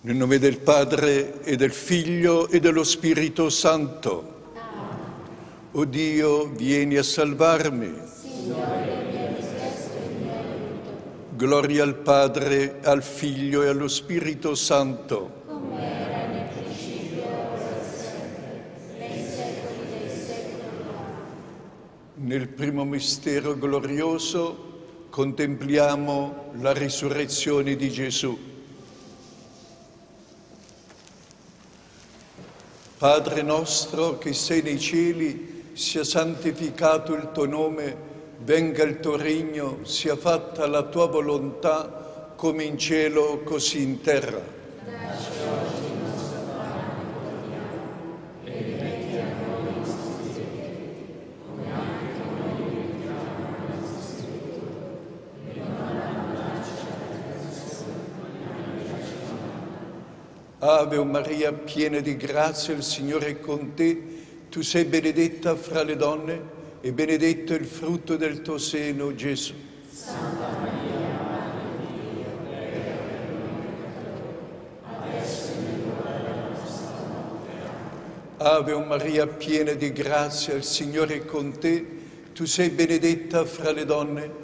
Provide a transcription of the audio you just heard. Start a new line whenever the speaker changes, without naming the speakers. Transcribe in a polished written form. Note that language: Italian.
Nel nome del Padre e del Figlio e dello Spirito Santo. O Dio, vieni a salvarmi.
Signore, vieni presto in mio aiuto.
Gloria al Padre, al Figlio e allo Spirito Santo.
Come era nel principio, ora e sempre, nei secoli dei secoli.
Nel primo mistero glorioso contempliamo la risurrezione di Gesù. Padre nostro che sei nei cieli, sia santificato il tuo nome, venga il tuo regno, sia fatta la tua volontà, come in cielo, così in terra.
Dacci oggi il nostro pane quotidiano e rimetti a noi i nostri debiti, come anche noi rimettiamo ai nostri debitori. E non abbandonarci alla tentazione, ma liberaci dal male.
Ave Maria, piena di grazia, il Signore è con te. Tu sei benedetta fra le donne e benedetto il frutto del tuo seno, Gesù.
Santa Maria, Madre di Dio, prega per noi peccatori, adesso e nell'ora della nostra morte.
Ave Maria, piena di grazia, il Signore è con te. Tu sei benedetta fra le donne